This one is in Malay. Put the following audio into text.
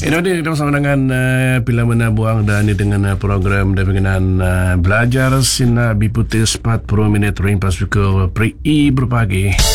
Ini ada kita bersama dengan Pila Menabuang dan dengan program dengan belajar sina biputis 40 minit ring pas pukul 3 berpagi.